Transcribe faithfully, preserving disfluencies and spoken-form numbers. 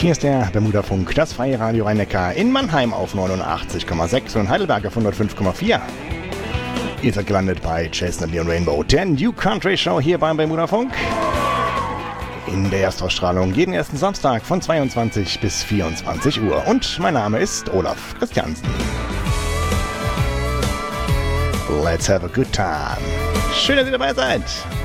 Hier ist der Bermuda-Funk, das freie Radio Rhein-Neckar in Mannheim auf neunundachtzig Komma sechs und Heidelberg auf hundertfünf Komma vier. Ihr seid gelandet bei Jason and Leon Rainbow, der New Country Show hier beim Bermuda-Funk. In der Erstausstrahlung jeden ersten Samstag von zweiundzwanzig bis vierundzwanzig Uhr. Und mein Name ist Olaf Christiansen. Let's have a good time. Schön, dass ihr dabei seid.